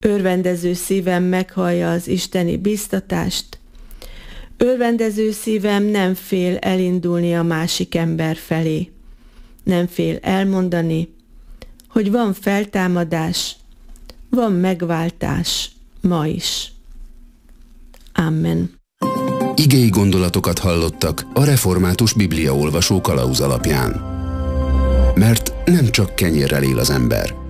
Örvendező szívem meghallja az isteni biztatást. Örvendező szívem nem fél elindulni a másik ember felé. Nem fél elmondani, hogy van feltámadás, van megváltás ma is. Amen. Igei gondolatokat hallottak a Református Bibliaolvasó kalauz alapján. Mert nem csak kenyérrel él az ember,